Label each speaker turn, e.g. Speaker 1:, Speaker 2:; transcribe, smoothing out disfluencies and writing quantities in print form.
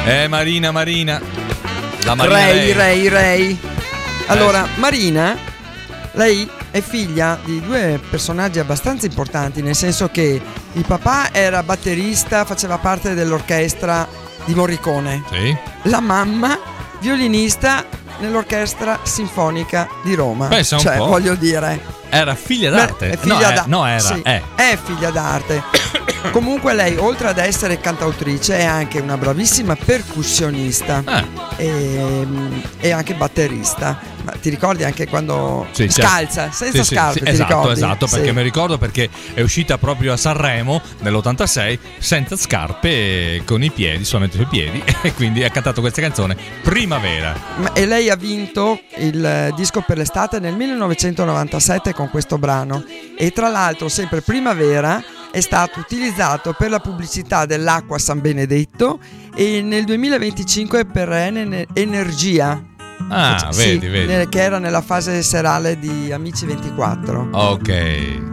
Speaker 1: Marina. La Marina
Speaker 2: Ray. Allora, Marina, lei è figlia di due personaggi abbastanza importanti, nel senso che il papà era batterista, faceva parte dell'orchestra di Morricone.
Speaker 1: Sì.
Speaker 2: La mamma, violinista nell'orchestra sinfonica di Roma.
Speaker 1: Pensa un po'.
Speaker 2: Voglio dire,
Speaker 1: era figlia d'arte.
Speaker 2: È figlia
Speaker 1: È
Speaker 2: figlia d'arte. Comunque lei, oltre ad essere cantautrice, è anche una bravissima percussionista e anche batterista. Ma ti ricordi anche quando scalza, senza scarpe? Ti ricordi?
Speaker 1: Esatto, perché mi ricordo, perché è uscita proprio a Sanremo nell'86 senza scarpe, con i piedi, solamente sui piedi, e quindi ha cantato questa canzone Primavera.
Speaker 2: E lei ha vinto il disco per l'estate nel 1997 con questo brano, e tra l'altro sempre Primavera è stato utilizzato per la pubblicità dell'acqua San Benedetto e nel 2025 per Energia.
Speaker 1: Vedi.
Speaker 2: Che era nella fase serale di Amici 24.
Speaker 1: Ok.